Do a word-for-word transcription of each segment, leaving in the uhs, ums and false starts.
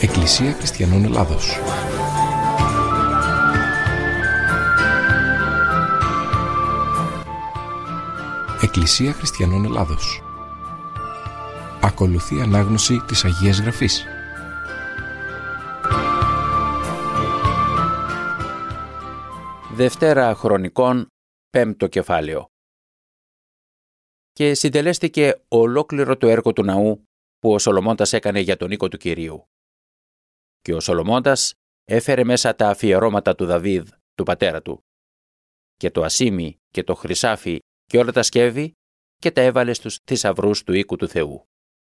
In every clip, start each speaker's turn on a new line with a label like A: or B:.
A: Εκκλησία Χριστιανών Ελλάδος. Εκκλησία Χριστιανών Ελλάδος. Ακολουθεί ανάγνωση της Αγίας Γραφής.
B: Δευτέρα Χρονικών, πέμπτο κεφάλαιο. Και συντελέστηκε ολόκληρο το έργο του ναού που ο Σολομώντας έκανε για τον οίκο του Κυρίου. Και ο Σολομώντας έφερε μέσα τα αφιερώματα του Δαβίδ, του πατέρα του, και το ασίμι και το χρυσάφι και όλα τα σκεύη, και τα έβαλε στους θησαυρούς του οίκου του Θεού.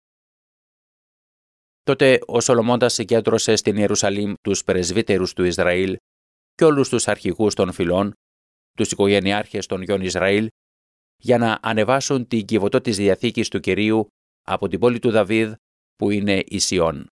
B: Τότε ο Σολομώντας συγκέντρωσε στην Ιερουσαλήμ τους πρεσβύτερους του Ισραήλ και όλους τους αρχηγούς των φυλών, τους οικογενειάρχες των γιών Ισραήλ, για να ανεβάσουν την κυβωτό της Διαθήκης του Κυρίου από την πόλη του Δαβίδ, που είναι η Σιών.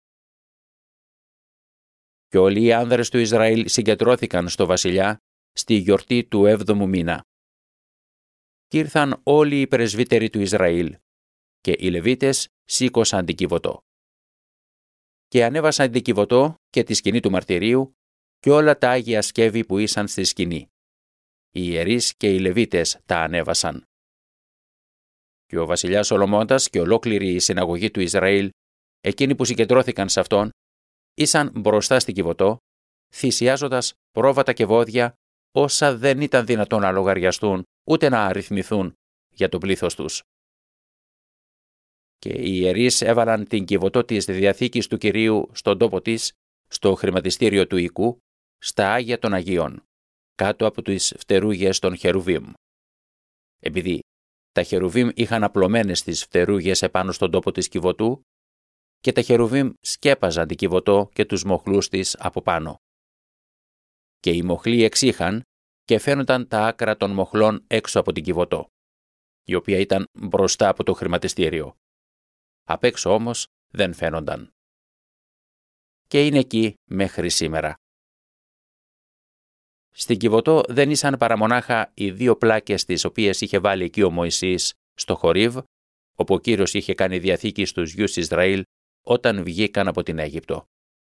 B: Και όλοι οι άνδρες του Ισραήλ συγκεντρώθηκαν στο βασιλιά στη γιορτή του έβδομου μήνα. Και ήρθαν όλοι οι πρεσβύτεροι του Ισραήλ, και οι Λεβίτες σήκωσαν την κυβωτό. Και ανέβασαν την κυβωτό και τη σκηνή του μαρτυρίου και όλα τα άγια σκεύη που ήσαν στη σκηνή. Οι ιερείς και οι Λεβίτες τα ανέβασαν. Και ο βασιλιάς Σολομώντας και ολόκληρη η συναγωγή του Ισραήλ, εκείνοι που συγκεντρώθηκαν σε αυτόν, ήσαν μπροστά στην κυβωτό, θυσιάζοντας πρόβατα και βόδια, όσα δεν ήταν δυνατόν να λογαριαστούν ούτε να αριθμηθούν για το πλήθος τους. Και οι ιερείς έβαλαν την κυβωτό της Διαθήκης του Κυρίου στον τόπο της, στο χρηματιστήριο του οίκου, στα Άγια των Αγίων, κάτω από τις φτερούγες των Χερουβίμ. Επειδή τα Χερουβίμ είχαν απλωμένες τις φτερούγες επάνω στον τόπο της κυβωτού, και τα Χερουβίμ σκέπαζαν την κυβωτό και τους μοχλούς της από πάνω. Και οι μοχλοί εξήχαν και φαίνονταν τα άκρα των μοχλών έξω από την κυβωτό, η οποία ήταν μπροστά από το χρηματιστήριο. Απ' έξω όμως δεν φαίνονταν. Και είναι εκεί μέχρι σήμερα. Στην κυβωτό δεν ήσαν παρά μονάχα οι δύο πλάκες τις οποίες είχε βάλει εκεί ο Μωυσής στο Χορίβ, όπου ο Κύριος είχε κάνει διαθήκη στους γιους Ισραήλ όταν βγήκαν από την Αίγυπτο.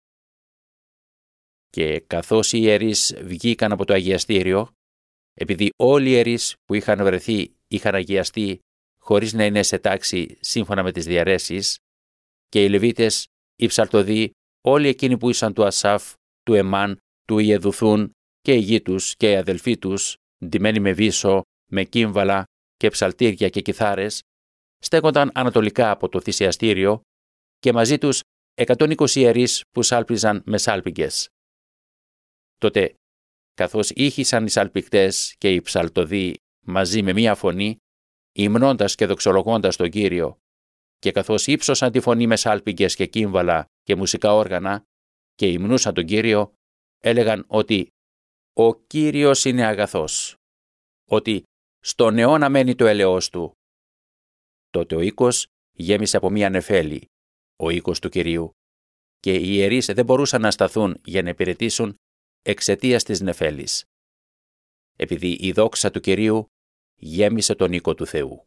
B: Και καθώς οι ιερείς βγήκαν από το αγιαστήριο, επειδή όλοι οι ιερείς που είχαν βρεθεί είχαν αγιαστεί χωρίς να είναι σε τάξη σύμφωνα με τις διαρρέσεις, και οι Λεβίτες, οι ψαλτοδοί, όλοι εκείνοι που ήσαν του Ασάφ, του Εμάν, του Ιεδουθούν, και οι γη τους και οι αδελφοί τους, ντυμένοι με βύσσο, με κύμβαλα και ψαλτήρια και κιθάρες, στέκονταν ανατολικά από το θυσιαστήριο, και μαζί τους εκατόν είκοσι ιερείς που σάλπιζαν με σάλπιγγες. Τότε, καθώς ήχησαν οι σαλπικτές και οι ψαλτοδοί μαζί με μία φωνή, υμνώντας και δοξολογώντας τον Κύριο, και καθώς ύψωσαν τη φωνή με σάλπιγγες και κύμβαλα και μουσικά όργανα και υμνούσαν τον Κύριο, έλεγαν ότι «Ο Κύριος είναι αγαθός», ότι «στον αιώνα μένει το έλεος του». Τότε ο οίκος γέμισε από μία νεφέλη, ο οίκος του Κυρίου, και οι ιερείς δεν μπορούσαν να σταθούν για να υπηρετήσουν εξαιτίας της νεφέλης, επειδή η δόξα του Κυρίου γέμισε τον οίκο του Θεού.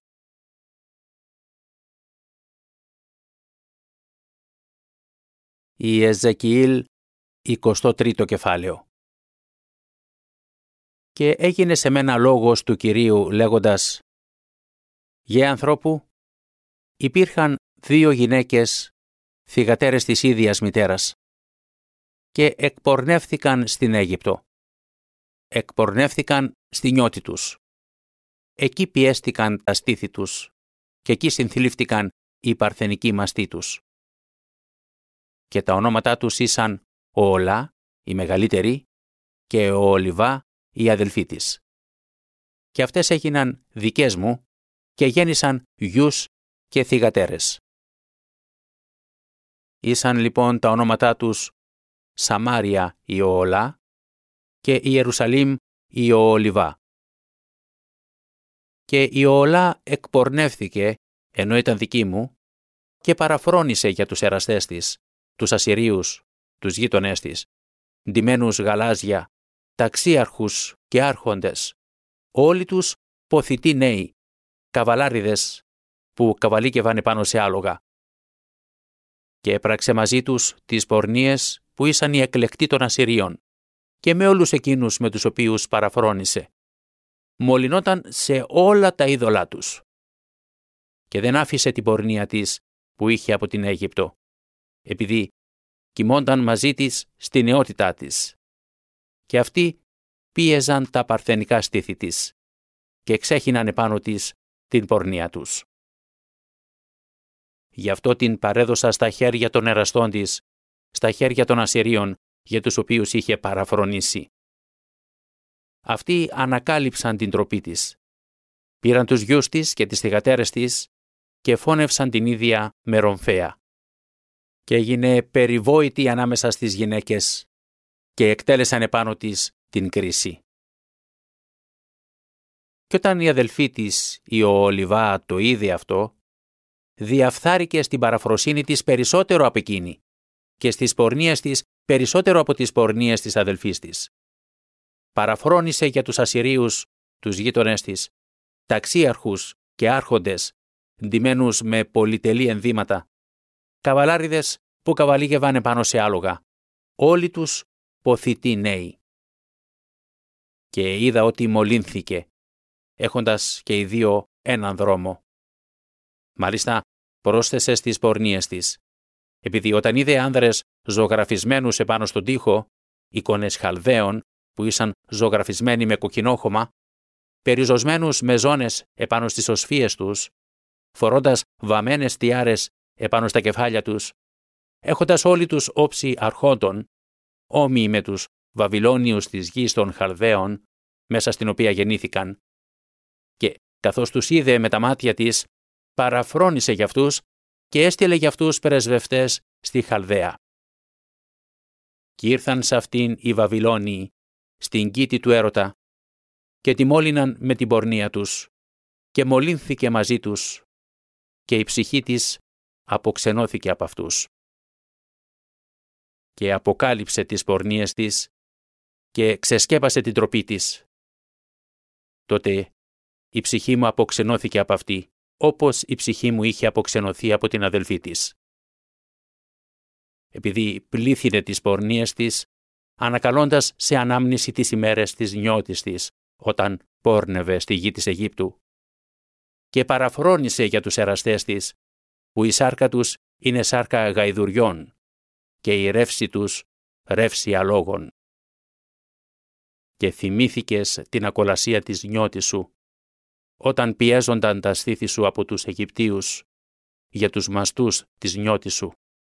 B: Η Εζεκιήλ, εικοστό τρίτο κεφάλαιο. Και έγινε σε μένα λόγος του Κυρίου λέγοντας: «Γε ανθρώπου, υπήρχαν δύο γυναίκες, θυγατέρες της ίδιας μητέρας, και εκπορνεύθηκαν στην Αίγυπτο. Εκπορνεύθηκαν στη νιώτη τους. Εκεί πιέστηκαν τα στήθη τους, και εκεί συνθλίφθηκαν οι παρθενικοί μαστοί τους. Και τα ονόματά τους ήσαν ο Ολά, η μεγαλύτερη, και ο Ολιβά, η αδελφή της. Και αυτές έγιναν δικές μου και γέννησαν γιους και θυγατέρες. Ήσαν λοιπόν τα ονόματά τους Σαμάρια η Ολά και Ιερουσαλήμ η Ολιβά. Και η Ολά εκπορνεύθηκε ενώ ήταν δική μου και παραφρόνησε για τους εραστές της, τους Ασσυρίους, τους γείτονές της, ντυμένους γαλάζια, ταξίαρχους και άρχοντες, όλοι τους ποθητοί νέοι, καβαλάριδες που καβαλίκευαν πάνω σε άλογα. και έπραξε μαζί τους τις πορνίες που ήσαν οι εκλεκτοί των Ασσυρίων και με όλους εκείνους με τους οποίους παραφρόνησε. Μολυνόταν σε όλα τα είδωλά τους. Και δεν άφησε την πορνεία της που είχε από την Αίγυπτο, επειδή κοιμόνταν μαζί της στη νεότητά της. Και αυτοί πίεζαν τα παρθενικά στήθη της και εξέχυναν επάνω της την πορνεία τους. Γι' αυτό την παρέδωσα στα χέρια των εραστών της, στα χέρια των Ασσυρίων, για τους οποίους είχε παραφρονήσει. Αυτοί ανακάλυψαν την τροπή της. Πήραν τους γιους της και τις θυγατέρες της και φώνευσαν την ίδια με ρομφαία. Και έγινε περιβόητη ανάμεσα στις γυναίκες και εκτέλεσαν επάνω της την κρίση. Και όταν η αδελφή της, η Ολιβά, το είδε αυτό, διαφθάρηκε στην παραφροσύνη της περισσότερο από εκείνη και στις πορνίες της περισσότερο από τις πορνίες της αδελφής της. Παραφρόνησε για τους Ασσυρίους, τους γείτονές της, ταξίαρχους και άρχοντες, ντυμένους με πολυτελή ενδύματα, καβαλάριδες που καβαλήγευαν πάνω σε άλογα, όλοι τους ποθητοί νέοι. Και είδα ότι μολύνθηκε, έχοντας και οι δύο έναν δρόμο. Μάλιστα πρόσθεσε στις πορνίες της, επειδή όταν είδε άνδρες ζωγραφισμένους επάνω στον τοίχο, εικόνες Χαλδαίων που ήσαν ζωγραφισμένοι με κοκκινόχωμα, περιζωσμένους με ζώνες επάνω στις οσφίες τους, φορώντας βαμμένες τιάρες επάνω στα κεφάλια τους, έχοντας όλοι τους όψη αρχόντων, όμοιοι με τους Βαβυλώνιους της γης των Χαλδαίων, μέσα στην οποία γεννήθηκαν. Και καθώς τους είδε με τα μάτια της, παραφρόνησε για αυτούς και έστειλε για αυτούς πρεσβευτές στη Χαλδαία. Και ήρθαν σε αυτήν οι Βαβυλώνιοι, στην κήτη του έρωτα, και τη μόλυναν με την πορνεία τους, και μολύνθηκε μαζί τους, και η ψυχή της αποξενώθηκε από αυτούς. Και αποκάλυψε τις πορνίες της και ξεσκέπασε την τροπή της. Τότε η ψυχή μου αποξενώθηκε από αυτή, όπως η ψυχή μου είχε αποξενωθεί από την αδελφή της. Επειδή πλήθυνε τις πορνίες της, ανακαλώντας σε ανάμνηση τις ημέρες της νιώτης της, όταν πόρνευε στη γη της Αιγύπτου, και παραφρόνησε για τους εραστές της, που η σάρκα τους είναι σάρκα γαϊδουριών και η ρεύση τους ρεύση αλόγων. Και θυμήθηκες την ακολασία της νιώτης σου, όταν πιέζονταν τα στήθη σου από τους Αιγυπτίους για τους μαστούς της νιώτης σου.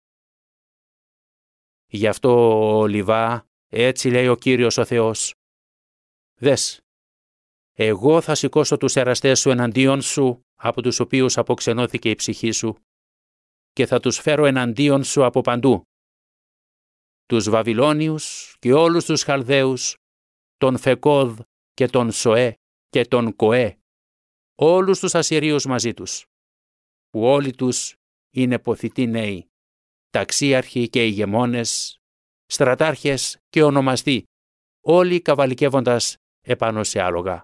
B: Γι' αυτό, Ολιβά, έτσι λέει ο Κύριος ο Θεός. Δες, εγώ θα σηκώσω τους εραστές σου εναντίον σου, από τους οποίους αποξενώθηκε η ψυχή σου, και θα τους φέρω εναντίον σου από παντού. Τους Βαβυλώνιους και όλους τους Χαλδαίους, τον Φεκόδ και τον Σοέ και τον Κοέ, όλους τους Ασσυρίους μαζί τους, που όλοι τους είναι ποθητοί νέοι, ταξίαρχοι και ηγεμόνες, στρατάρχες και ονομαστοί, όλοι καβαλικεύοντας επάνω σε άλογα.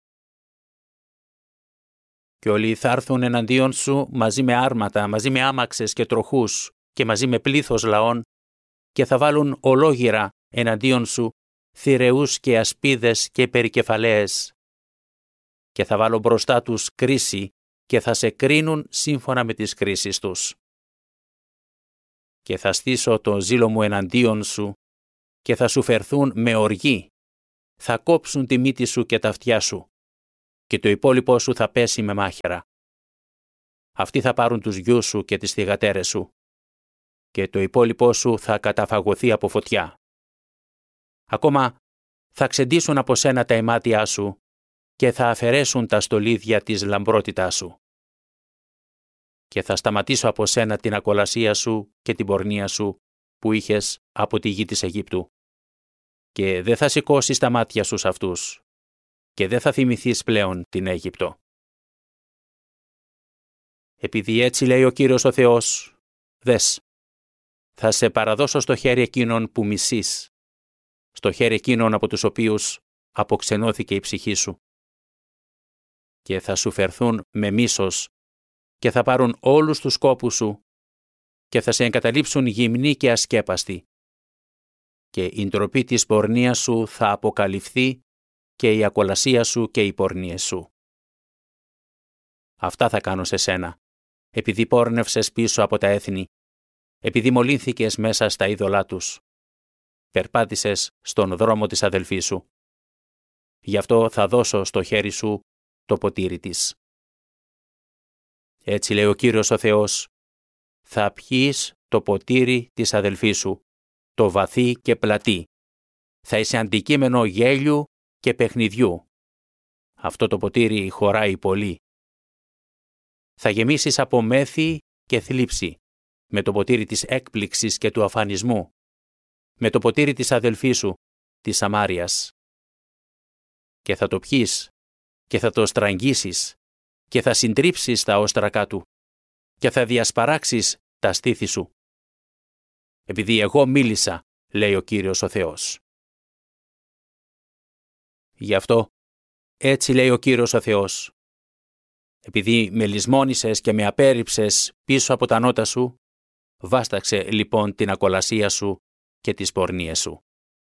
B: Και όλοι θα έρθουν εναντίον σου μαζί με άρματα, μαζί με άμαξες και τροχούς και μαζί με πλήθος λαών και θα βάλουν ολόγυρα εναντίον σου θηρεούς και ασπίδες και περικεφαλαίες. Και θα βάλω μπροστά τους κρίση και θα σε κρίνουν σύμφωνα με τις κρίσεις τους. Και θα στήσω το ζήλο μου εναντίον σου και θα σου φερθούν με οργή. Θα κόψουν τη μύτη σου και τα αυτιά σου και το υπόλοιπό σου θα πέσει με μάχαιρα. Αυτοί θα πάρουν τους γιους σου και τις θυγατέρες σου και το υπόλοιπό σου θα καταφαγωθεί από φωτιά. Ακόμα θα ξεντήσουν από σένα τα αιμάτια σου και θα αφαιρέσουν τα στολίδια της λαμπρότητάς σου. Και θα σταματήσω από σένα την ακολασία σου και την πορνεία σου που είχες από τη γη της Αιγύπτου. Και δεν θα σηκώσεις τα μάτια σου σε αυτούς και δεν θα θυμηθείς πλέον την Αίγυπτο. Επειδή έτσι λέει ο Κύριος ο Θεός, δες, θα σε παραδώσω στο χέρι εκείνων που μισείς, στο χέρι εκείνων από τους οποίους αποξενώθηκε η ψυχή σου. Και θα σου φερθούν με μίσος και θα πάρουν όλους τους κόπους σου και θα σε εγκαταλείψουν γυμνοί και ασκέπαστοι. Και η ντροπή της πορνείας σου θα αποκαλυφθεί και η ακολασία σου και οι πορνείες σου. Αυτά θα κάνω σε σένα, επειδή πόρνευσες πίσω από τα έθνη, επειδή μολύνθηκες μέσα στα είδωλά τους. Περπάτησες στον δρόμο της αδελφής σου. Γι' αυτό θα δώσω στο χέρι σου το ποτήρι της. Έτσι λέει ο Κύριος ο Θεός, θα πιείς το ποτήρι της αδελφής σου, το βαθύ και πλατή. Θα είσαι αντικείμενο γέλιου και παιχνιδιού. Αυτό το ποτήρι χωράει πολύ. Θα γεμίσεις από μέθη και θλίψη, με το ποτήρι της έκπληξης και του αφανισμού, με το ποτήρι της αδελφής σου, της Σαμάριας. Και θα το πιείς και θα το στραγγίσεις και θα συντρίψεις τα όστρακά του και θα διασπαράξεις τα στήθη σου. Επειδή εγώ μίλησα, λέει ο Κύριος ο Θεός. Γι' αυτό, έτσι λέει ο Κύριος ο Θεός. Επειδή με λησμόνησες και με απέρριψες πίσω από τα νότα σου, βάσταξε λοιπόν την ακολασία σου και τις πορνείες σου.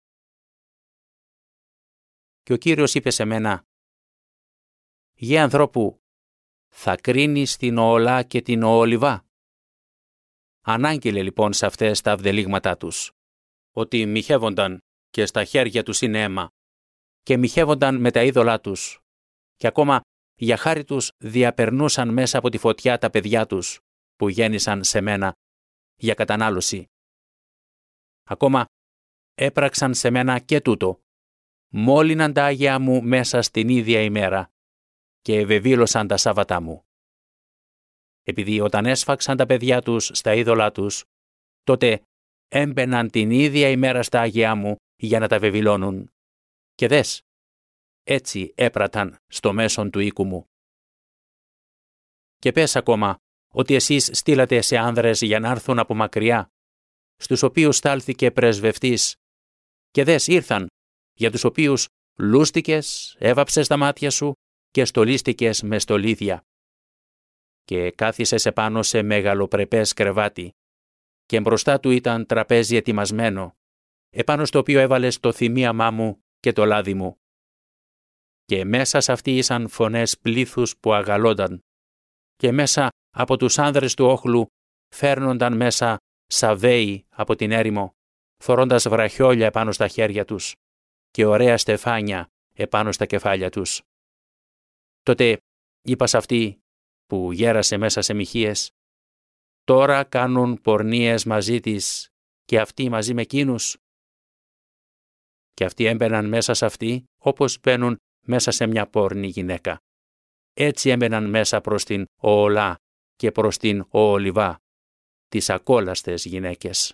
B: Και ο Κύριος είπε σε μένα, «Γε ανθρώπου, θα κρίνεις την Οολά και την Οολιβά». Ανάγγειλε λοιπόν σε αυτές τα αυδελίγματά τους, ότι μοιχεύονταν και στα χέρια τους είναι αίμα, και μοιχεύονταν με τα είδωλά τους, και ακόμα για χάρη τους διαπερνούσαν μέσα από τη φωτιά τα παιδιά τους, που γέννησαν σε μένα για κατανάλωση. Ακόμα έπραξαν σε μένα και τούτο, μόλυναν τα Άγια μου μέσα στην ίδια ημέρα και ευεβήλωσαν τα Σάββατά μου. Επειδή όταν έσφαξαν τα παιδιά τους στα είδωλά τους, τότε έμπαιναν την ίδια ημέρα στα Άγια μου για να τα βεβηλώνουν. Και δες, έτσι έπραταν στο μέσον του οίκου μου. Και πες ακόμα ότι εσείς στείλατε σε άνδρες για να έρθουν από μακριά, στους οποίους στάλθηκε πρεσβευτής, και δες ήρθαν, για τους οποίους λούστηκες, έβαψες τα μάτια σου και στολίστηκες με στολίδια. Και κάθισες επάνω σε μεγαλοπρεπές κρεβάτι, και μπροστά του ήταν τραπέζι ετοιμασμένο, επάνω στο οποίο έβαλες το θυμίαμά μου και το λάδι μου. Και μέσα σε αυτή ήσαν φωνές πλήθους που αγαλώνταν, και μέσα από τους άνδρες του όχλου φέρνονταν μέσα σαβέοι από την έρημο, φορώντας βραχιόλια επάνω στα χέρια τους και ωραία στεφάνια επάνω στα κεφάλια τους. Τότε είπα σε αυτή που γέρασε μέσα σε μοιχείες, τώρα κάνουν πορνείες μαζί της και αυτοί μαζί με εκείνους. Και αυτοί έμπαιναν μέσα σε αυτή όπως μπαίνουν μέσα σε μια πόρνη γυναίκα. Έτσι έμπαιναν μέσα προς την Οολά και προς την Οολιβά, τις ακόλαστες γυναίκες.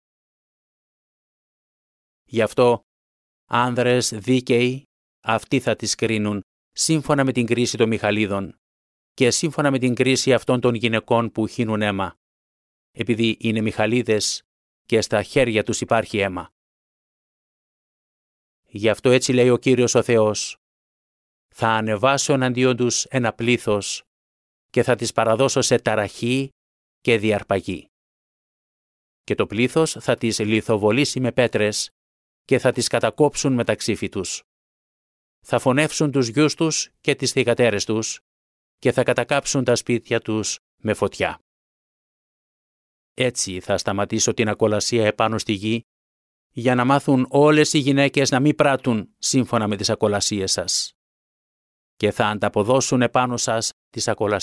B: Γι' αυτό, άνδρες δίκαιοι, αυτοί θα τις κρίνουν σύμφωνα με την κρίση των Μιχαλίδων και σύμφωνα με την κρίση αυτών των γυναικών που χύνουν αίμα, επειδή είναι Μιχαλίδες και στα χέρια τους υπάρχει αίμα. Γι' αυτό έτσι λέει ο Κύριος ο Θεός, θα ανεβάσω εναντίον τους ένα πλήθος και θα τις παραδώσω σε ταραχή και διαρπαγή. Και το πλήθος θα τις λιθοβολήσει με πέτρες και θα τις κατακόψουν με τα ξύφη τους. Θα φωνεύσουν τους γιους τους και τις θυγατέρες τους και θα κατακάψουν τα σπίτια τους με φωτιά. Έτσι θα σταματήσω την ακολασία επάνω στη γη, για να μάθουν όλες οι γυναίκες να μην πράττουν σύμφωνα με τις ακολασίες σας. Και θα ανταποδώσουν επάνω σας τις ακολασίες